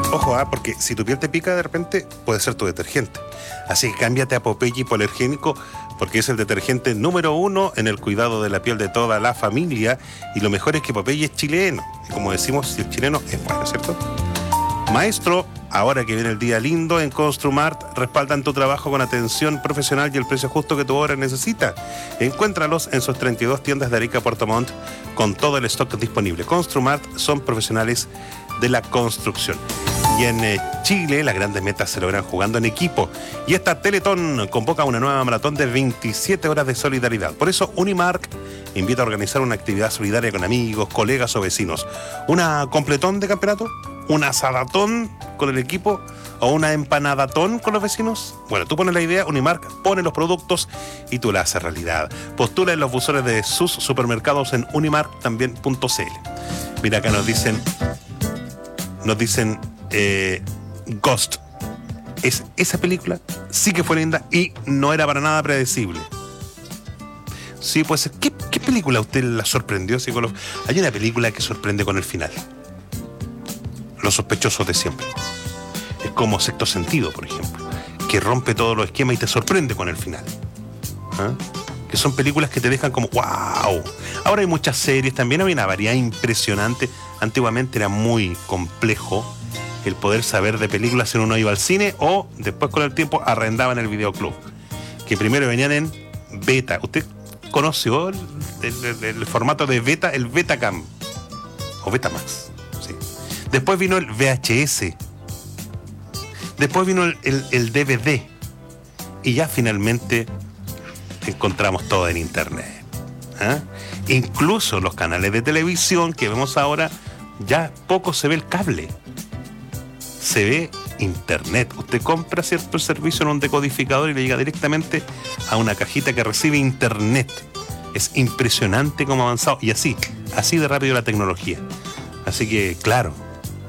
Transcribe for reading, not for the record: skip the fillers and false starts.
Ojo, porque si tu piel te pica de repente, puede ser tu detergente. Así que cámbiate a Popeye hipoalergénico, porque es el detergente número 1 en el cuidado de la piel de toda la familia. Y lo mejor es que Popeye es chileno. Y como decimos, si es chileno, es bueno, ¿cierto? Maestro, ahora que viene el día lindo, en Construmart respaldan tu trabajo con atención profesional y el precio justo que tu obra necesita. Encuéntralos en sus 32 tiendas de Arica, Puerto Montt, con todo el stock disponible. Construmart son profesionales de la construcción. Y en Chile, las grandes metas se logran jugando en equipo. Y esta Teletón convoca una nueva maratón de 27 horas de solidaridad. Por eso, Unimark invita a organizar una actividad solidaria con amigos, colegas o vecinos. ¿Una completón de campeonato? ¿Un asadatón con el equipo? ¿O una empanadatón con los vecinos? Bueno, tú pones la idea, Unimark pone los productos y tú la haces realidad. Postula en los buzones de sus supermercados en unimarktambién.cl. Mira, acá nos dicen Ghost. Esa película sí que fue linda y no era para nada predecible. Sí, pues, ¿qué película a usted la sorprendió? Hay una película que sorprende con el final. Los sospechosos de siempre. Es como Sexto Sentido, por ejemplo, que rompe todos los esquemas y te sorprende con el final. ¿Ah? Que son películas que te dejan como ¡wow! Ahora hay muchas series, también hay una variedad impresionante. Antiguamente era muy complejo el poder saber de películas si uno iba al cine o después con el tiempo arrendaban el videoclub, que primero venían en beta. ¿Usted conoció el formato de beta, el Betacam o Betamax? Sí. Después vino el VHS, después vino el DVD y ya finalmente encontramos todo en internet. ¿Ah? Incluso los canales de televisión que vemos ahora, ya poco se ve el cable, se ve internet. Usted compra cierto servicio en un decodificador y le llega directamente a una cajita que recibe internet. Es impresionante cómo ha avanzado y así de rápido la tecnología. Así que, claro,